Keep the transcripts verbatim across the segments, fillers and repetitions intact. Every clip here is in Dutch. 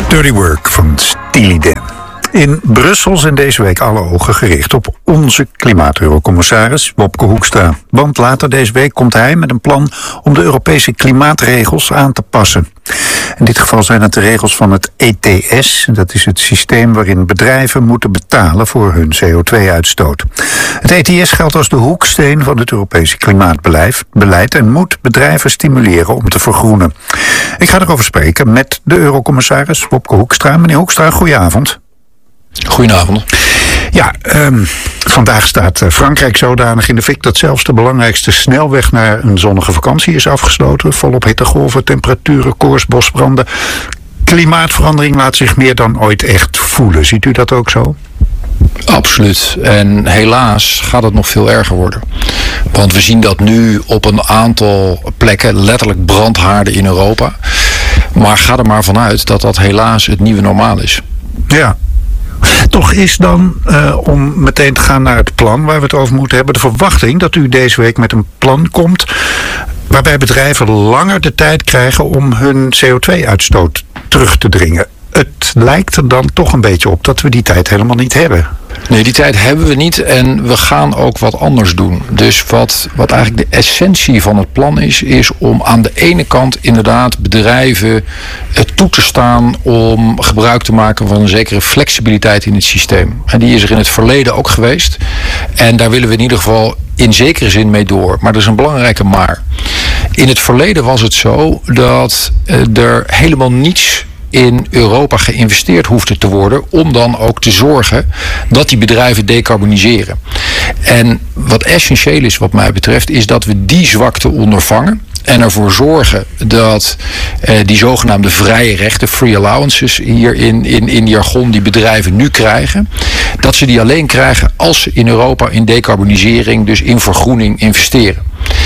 Dirty Work van Steely Dan. In Brussel zijn deze week alle ogen gericht op onze klimaat-eurocommissaris Wopke Hoekstra. Want later deze week komt hij met een plan om de Europese klimaatregels aan te passen. In dit geval zijn het de regels van het E T S. Dat is het systeem waarin bedrijven moeten betalen voor hun C O twee uitstoot. Het E T S geldt als de hoeksteen van het Europese klimaatbeleid en moet bedrijven stimuleren om te vergroenen. Ik ga erover spreken met de eurocommissaris Wopke Hoekstra. Meneer Hoekstra, goedenavond. Goedenavond. Ja, um, vandaag staat Frankrijk zodanig in de fik dat zelfs de belangrijkste snelweg naar een zonnige vakantie is afgesloten. Volop hittegolven, temperatuurrecords, bosbranden. Klimaatverandering laat zich meer dan ooit echt voelen. Ziet u dat ook zo? Absoluut. En helaas gaat het nog veel erger worden. Want we zien dat nu op een aantal plekken, letterlijk brandhaarden in Europa. Maar ga er maar vanuit dat dat helaas het nieuwe normaal is. Ja. Toch is dan, uh, om meteen te gaan naar het plan waar we het over moeten hebben, de verwachting dat u deze week met een plan komt waarbij bedrijven langer de tijd krijgen om hun C O twee uitstoot terug te dringen. Het lijkt er dan toch een beetje op dat we die tijd helemaal niet hebben. Nee, die tijd hebben we niet en we gaan ook wat anders doen. Dus wat, wat eigenlijk de essentie van het plan is, is om aan de ene kant inderdaad bedrijven toe te staan om gebruik te maken van een zekere flexibiliteit in het systeem. En die is er in het verleden ook geweest. En daar willen we in ieder geval in zekere zin mee door. Maar er is een belangrijke maar. In het verleden was het zo dat er helemaal niets in Europa geïnvesteerd hoefde te worden om dan ook te zorgen dat die bedrijven decarboniseren. En wat essentieel is wat mij betreft is dat we die zwakte ondervangen en ervoor zorgen dat eh, die zogenaamde vrije rechten, free allowances hier in, in, in jargon die bedrijven nu krijgen, dat ze die alleen krijgen als ze in Europa in decarbonisering, dus in vergroening investeren.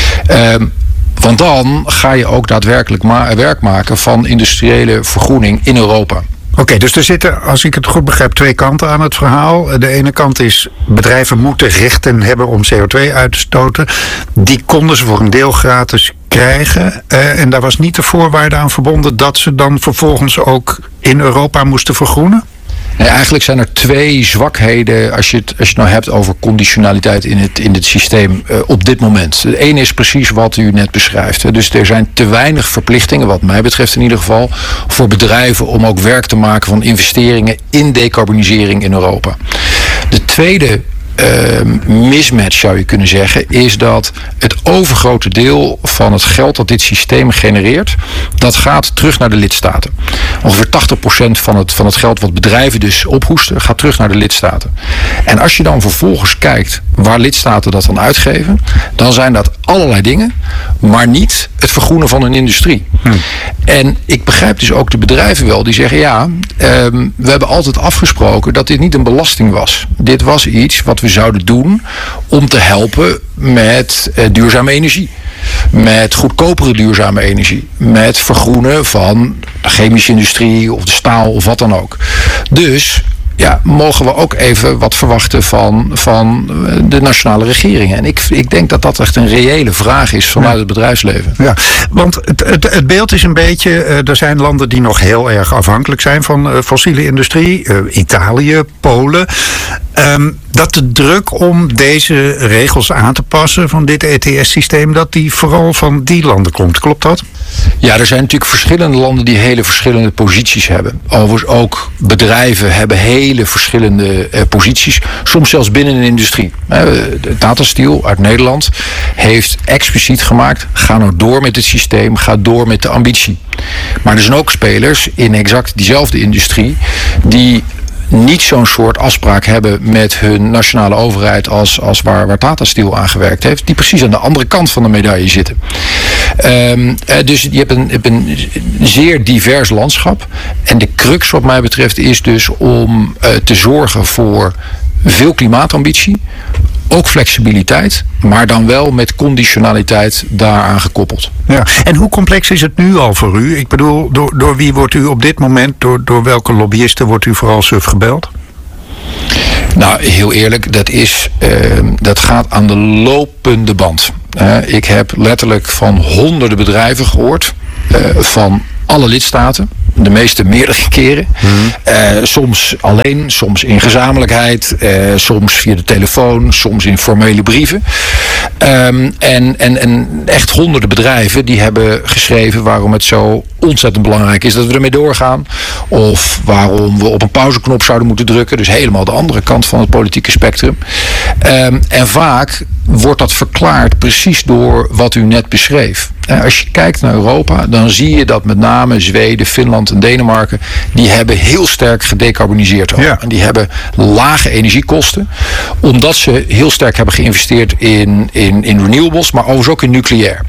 Um, Want dan ga je ook daadwerkelijk ma- werk maken van industriële vergroening in Europa. Oké, okay, dus er zitten, als ik het goed begrijp, twee kanten aan het verhaal. De ene kant is, bedrijven moeten rechten hebben om C O twee uit te stoten. Die konden ze voor een deel gratis krijgen. Uh, en daar was niet de voorwaarde aan verbonden dat ze dan vervolgens ook in Europa moesten vergroenen? Nee, eigenlijk zijn er twee zwakheden als je het, als je het nou hebt over conditionaliteit in het, in het systeem uh, op dit moment. De ene is precies wat u net beschrijft. Hè. Dus er zijn te weinig verplichtingen, wat mij betreft in ieder geval, voor bedrijven om ook werk te maken van investeringen in decarbonisering in Europa. De tweede Uh, mismatch zou je kunnen zeggen, is dat het overgrote deel van het geld dat dit systeem genereert, dat gaat terug naar de lidstaten. Ongeveer tachtig procent van het, van het geld wat bedrijven dus ophoesten, gaat terug naar de lidstaten. En als je dan vervolgens kijkt waar lidstaten dat dan uitgeven, dan zijn dat allerlei dingen, maar niet het vergroenen van een industrie. Hm. En ik begrijp dus ook de bedrijven wel die zeggen, ja, um, we hebben altijd afgesproken dat dit niet een belasting was. Dit was iets wat we zouden doen om te helpen met uh, duurzame energie. Met goedkopere duurzame energie. Met vergroenen van de chemische industrie of de staal of wat dan ook. Dus ja, mogen we ook even wat verwachten van, van de nationale regeringen. En ik, ik denk dat dat echt een reële vraag is vanuit het bedrijfsleven. Ja, want het, het, het beeld is een beetje, uh, er zijn landen die nog heel erg afhankelijk zijn van uh, fossiele industrie. Uh, Italië, Polen. Um, dat de druk om deze regels aan te passen van dit E T S-systeem, dat die vooral van die landen komt. Klopt dat? Ja, er zijn natuurlijk verschillende landen die hele verschillende posities hebben. Overigens ook bedrijven hebben hele verschillende uh, posities. Soms zelfs binnen een industrie. Uh, Tata Steel uit Nederland heeft expliciet gemaakt, ga nou door met het systeem, ga door met de ambitie. Maar er zijn ook spelers in exact diezelfde industrie die niet zo'n soort afspraak hebben met hun nationale overheid als, als waar, waar Tata Steel aan gewerkt heeft, die precies aan de andere kant van de medaille zitten. Um, dus je hebt een, je hebt een zeer divers landschap. En de crux wat mij betreft is dus om uh, te zorgen voor veel klimaatambitie, ook flexibiliteit, maar dan wel met conditionaliteit daaraan gekoppeld. Ja. En hoe complex is het nu al voor u? Ik bedoel, door, door wie wordt u op dit moment, door, door welke lobbyisten wordt u vooral suf gebeld? Nou, heel eerlijk, dat, is, uh, dat gaat aan de lopende band. Uh, ik heb letterlijk van honderden bedrijven gehoord, uh, van alle lidstaten. De meeste meerdere keren. Hmm. Uh, soms alleen, soms in gezamenlijkheid. Uh, soms via de telefoon, soms in formele brieven. Um, en, en, en echt honderden bedrijven die hebben geschreven waarom het zo ontzettend belangrijk is dat we ermee doorgaan. Of waarom we op een pauzeknop zouden moeten drukken. Dus helemaal de andere kant van het politieke spectrum. Um, en vaak wordt dat verklaard precies door wat u net beschreef. Als je kijkt naar Europa, dan zie je dat met name Zweden, Finland en Denemarken, die hebben heel sterk gedecarboniseerd. Ja. En die hebben lage energiekosten, omdat ze heel sterk hebben geïnvesteerd in, in, in renewables, maar overigens ook in nucleair.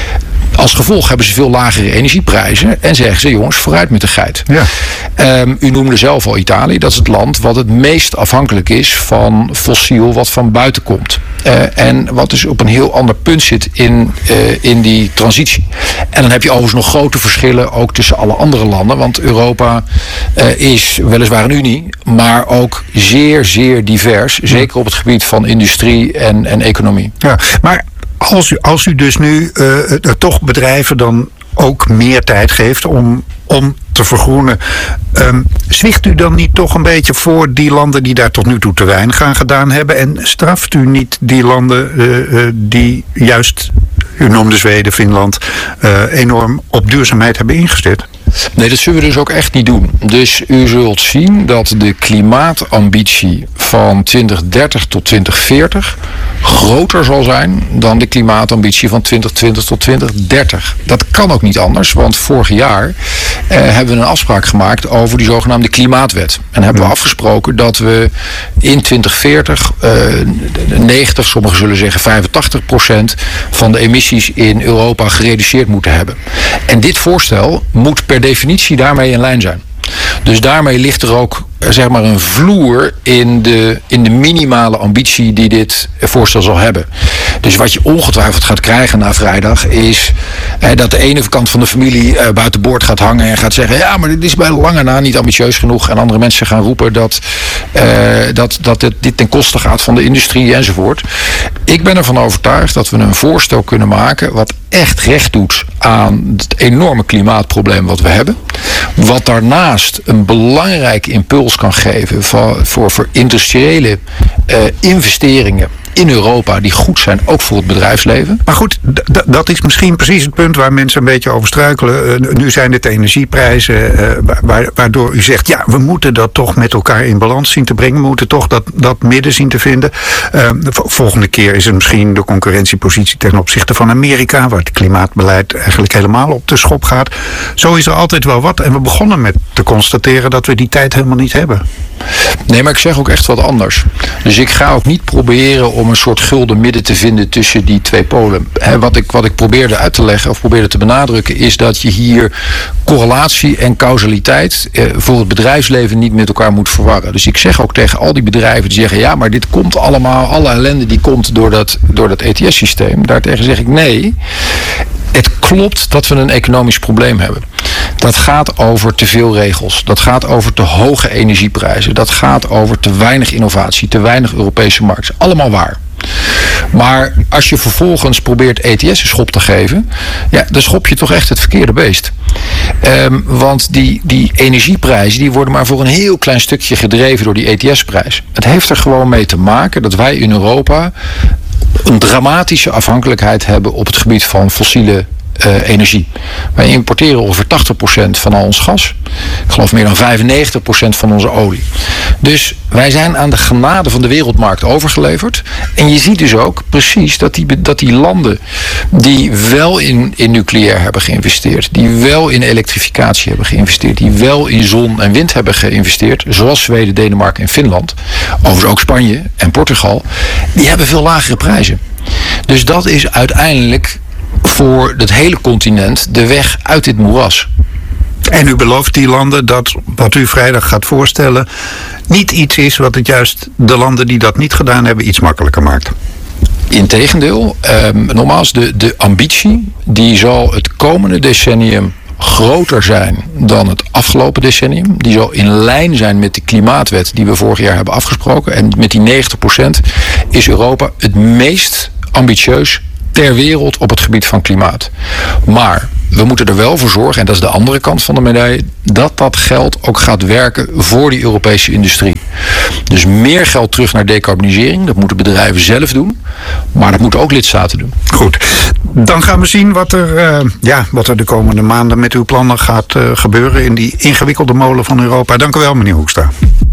Als gevolg hebben ze veel lagere energieprijzen en zeggen ze, jongens, vooruit met de geit. Ja. Um, u noemde zelf al Italië, dat is het land wat het meest afhankelijk is van fossiel wat van buiten komt. Uh, en wat dus op een heel ander punt zit in, uh, in die transitie. En dan heb je overigens nog grote verschillen ook tussen alle andere landen. Want Europa uh, is weliswaar een unie, maar ook zeer, zeer divers. Zeker op het gebied van industrie en, en economie. Ja, maar als u, als u dus nu uh, toch bedrijven dan ook meer tijd geeft om, om te vergroenen. Um, zwicht u dan niet toch een beetje voor die landen die daar tot nu toe te weinig aan gedaan hebben? En straft u niet die landen uh, uh, die juist, u noemde Zweden, Finland, uh, enorm op duurzaamheid hebben ingezet? Nee, dat zullen we dus ook echt niet doen. Dus u zult zien dat de klimaatambitie van twintig dertig tot twintig veertig groter zal zijn dan de klimaatambitie van twintig twintig tot twintig dertig. Dat kan ook niet anders, want vorig jaar eh, hebben we een afspraak gemaakt over die zogenaamde klimaatwet. En hebben we afgesproken dat we in twintig veertig eh, negentig, sommigen zullen zeggen vijfentachtig procent van de emissies in Europa gereduceerd moeten hebben. En dit voorstel moet per definitie daarmee in lijn zijn. Dus daarmee ligt er ook zeg maar een vloer in de, in de minimale ambitie die dit voorstel zal hebben. Dus wat je ongetwijfeld gaat krijgen na vrijdag is eh, dat de ene kant van de familie eh, buiten boord gaat hangen en gaat zeggen, ja, maar dit is bij lange na niet ambitieus genoeg. En andere mensen gaan roepen dat, eh, dat, dat dit, dit ten koste gaat van de industrie enzovoort. Ik ben ervan overtuigd dat we een voorstel kunnen maken wat echt recht doet aan het enorme klimaatprobleem wat we hebben. Wat daarnaast een belangrijke impuls kan geven voor, voor, voor industriële uh, investeringen in Europa die goed zijn, ook voor het bedrijfsleven. Maar goed, d- dat is misschien precies het punt waar mensen een beetje over struikelen. Uh, nu zijn het de energieprijzen, uh, wa- waardoor u zegt, ja, we moeten dat toch met elkaar in balans zien te brengen. We moeten toch dat, dat midden zien te vinden. Uh, de volgende keer is het misschien de concurrentiepositie ten opzichte van Amerika, waar het klimaatbeleid eigenlijk helemaal op de schop gaat. Zo is er altijd wel wat. En we begonnen met te constateren dat we die tijd helemaal niet hebben. Nee, maar ik zeg ook echt wat anders. Dus ik ga ook niet proberen om een soort gulden midden te vinden tussen die twee polen. He, wat, ik, wat ik probeerde uit te leggen of probeerde te benadrukken is dat je hier correlatie en causaliteit eh, voor het bedrijfsleven niet met elkaar moet verwarren. Dus ik zeg ook tegen al die bedrijven die zeggen, ja, maar dit komt allemaal, alle ellende die komt door dat, door dat E T S-systeem. Daartegen zeg ik nee. Het klopt dat we een economisch probleem hebben. Dat gaat over te veel regels. Dat gaat over te hoge energieprijzen. Dat gaat over te weinig innovatie, te weinig Europese markt. Allemaal waar. Maar als je vervolgens probeert E T S een schop te geven, ja, dan schop je toch echt het verkeerde beest. Um, want die, die energieprijzen die worden maar voor een heel klein stukje gedreven door die E T S-prijs. Het heeft er gewoon mee te maken dat wij in Europa een dramatische afhankelijkheid hebben op het gebied van fossiele uh, energie. Wij importeren ongeveer tachtig procent van al ons gas. Ik geloof meer dan vijfennegentig procent van onze olie. Dus wij zijn aan de genade van de wereldmarkt overgeleverd. En je ziet dus ook precies dat die, dat die landen die wel in, in nucleair hebben geïnvesteerd, die wel in elektrificatie hebben geïnvesteerd, die wel in zon en wind hebben geïnvesteerd, zoals Zweden, Denemarken en Finland, overigens ook Spanje en Portugal, die hebben veel lagere prijzen. Dus dat is uiteindelijk voor het hele continent de weg uit dit moeras. En u belooft die landen dat wat u vrijdag gaat voorstellen niet iets is wat het juist de landen die dat niet gedaan hebben iets makkelijker maakt. Integendeel, eh, nogmaals, de, de ambitie die zal het komende decennium groter zijn dan het afgelopen decennium. Die zal in lijn zijn met de klimaatwet die we vorig jaar hebben afgesproken. En met die negentig procent is Europa het meest ambitieus ter wereld op het gebied van klimaat. Maar we moeten er wel voor zorgen, en dat is de andere kant van de medaille, dat dat geld ook gaat werken voor die Europese industrie. Dus meer geld terug naar decarbonisering. Dat moeten bedrijven zelf doen. Maar dat moeten ook lidstaten doen. Goed. Dan gaan we zien wat er, uh, ja, wat er de komende maanden met uw plannen gaat uh, gebeuren in die ingewikkelde molen van Europa. Dank u wel, meneer Hoekstra.